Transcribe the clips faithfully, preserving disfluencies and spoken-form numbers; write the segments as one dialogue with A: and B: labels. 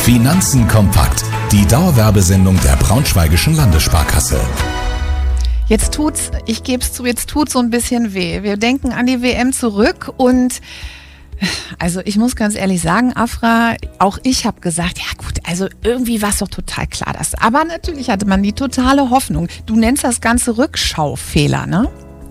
A: Finanzen kompakt. Die Dauerwerbesendung der Braunschweigischen Landessparkasse.
B: Jetzt tut's, ich gebe es zu, jetzt tut's so ein bisschen weh. Wir denken an die W M zurück und also ich muss ganz ehrlich sagen, Afra, auch ich habe gesagt, ja gut, also irgendwie war es doch total klar. Das, aber natürlich hatte man die totale Hoffnung. Du nennst das Ganze Rückschaufehler, ne?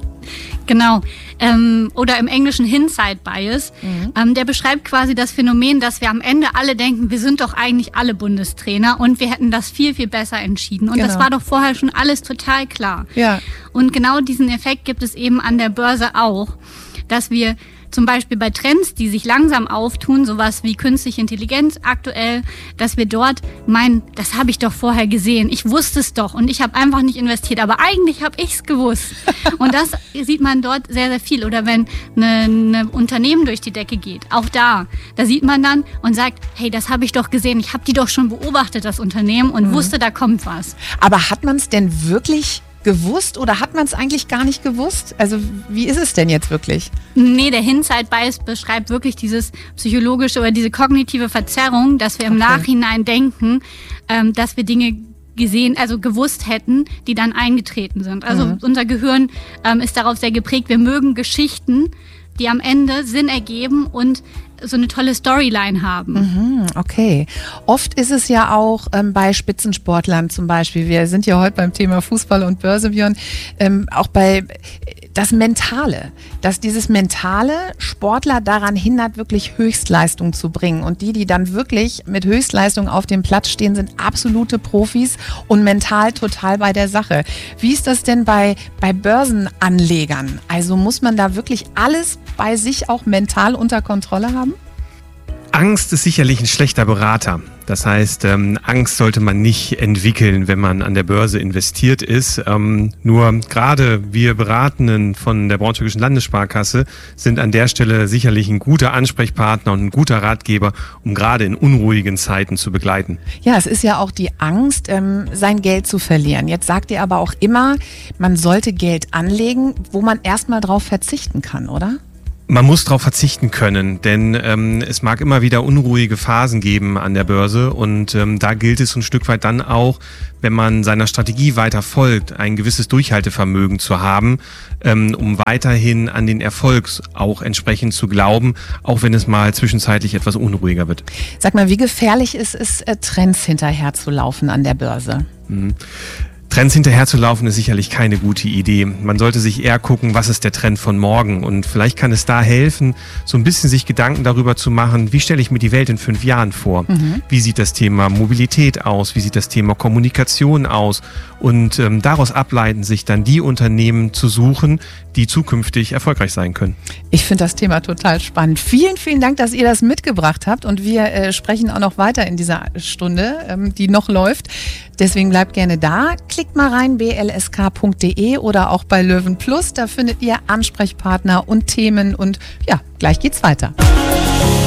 C: Genau. Ähm, oder im Englischen Hindsight Bias. Mhm. Ähm, der beschreibt quasi das Phänomen, dass wir am Ende alle denken, wir sind doch eigentlich alle Bundestrainer und wir hätten das viel, viel besser entschieden. Und genau. Das war doch vorher schon alles total klar.
B: Ja.
C: Und genau diesen Effekt gibt es eben an der Börse auch, dass wir zum Beispiel bei Trends, die sich langsam auftun, sowas wie künstliche Intelligenz aktuell, dass wir dort meinen, das habe ich doch vorher gesehen, ich wusste es doch und ich habe einfach nicht investiert, aber eigentlich habe ich es gewusst. Und das sieht man dort sehr, sehr viel. Oder wenn ein Unternehmen durch die Decke geht, auch da, da sieht man dann und sagt, hey, das habe ich doch gesehen, ich habe die doch schon beobachtet, das Unternehmen, und mhm. wusste, da kommt was.
B: Aber hat man es denn wirklich gewusst oder hat man es eigentlich gar nicht gewusst? Also wie ist es denn jetzt wirklich?
C: Nee, der Hindsight Bias beschreibt wirklich dieses psychologische oder diese kognitive Verzerrung, dass wir im okay. Nachhinein denken, ähm, dass wir Dinge gesehen, also gewusst hätten, die dann eingetreten sind. Also mhm. unser Gehirn ähm, ist darauf sehr geprägt. Wir mögen Geschichten, die am Ende Sinn ergeben und so eine tolle Storyline haben.
B: Mhm, okay. Oft ist es ja auch ähm, bei Spitzensportlern zum Beispiel, wir sind ja heute beim Thema Fußball und Börse, Björn, ähm, auch bei das Mentale, dass dieses Mentale Sportler daran hindert, wirklich Höchstleistung zu bringen. Und die, die dann wirklich mit Höchstleistung auf dem Platz stehen, sind absolute Profis und mental total bei der Sache. Wie ist das denn bei, bei Börsenanlegern? Also muss man da wirklich alles bei sich auch mental unter Kontrolle haben?
D: Angst ist sicherlich ein schlechter Berater. Das heißt, ähm, Angst sollte man nicht entwickeln, wenn man an der Börse investiert ist. Ähm, nur gerade wir Beratenden von der Braunschweigischen Landessparkasse sind an der Stelle sicherlich ein guter Ansprechpartner und ein guter Ratgeber, um gerade in unruhigen Zeiten zu begleiten.
B: Ja, es ist ja auch die Angst, ähm, sein Geld zu verlieren. Jetzt sagt ihr aber auch immer, man sollte Geld anlegen, wo man erstmal drauf verzichten kann, oder?
D: Man muss darauf verzichten können, denn ähm, es mag immer wieder unruhige Phasen geben an der Börse und ähm, da gilt es ein Stück weit dann auch, wenn man seiner Strategie weiter folgt, ein gewisses Durchhaltevermögen zu haben, ähm, um weiterhin an den Erfolg auch entsprechend zu glauben, auch wenn es mal zwischenzeitlich etwas unruhiger wird.
B: Sag mal, wie gefährlich ist es, äh, Trends hinterherzulaufen an der Börse?
D: Mhm. Trends hinterherzulaufen ist sicherlich keine gute Idee. Man sollte sich eher gucken, was ist der Trend von morgen, und vielleicht kann es da helfen, so ein bisschen sich Gedanken darüber zu machen, wie stelle ich mir die Welt in fünf Jahren vor? Mhm. Wie sieht das Thema Mobilität aus? Wie sieht das Thema Kommunikation aus? Und ähm, daraus ableiten, sich dann die Unternehmen zu suchen, die zukünftig erfolgreich sein können.
B: Ich finde das Thema total spannend. Vielen, vielen Dank, dass ihr das mitgebracht habt, und wir äh, sprechen auch noch weiter in dieser Stunde, ähm, die noch läuft. Deswegen bleibt gerne da. Klickt mal rein, b l s k punkt d e oder auch bei Löwen Plus. Da findet ihr Ansprechpartner und Themen, und ja, gleich geht's weiter.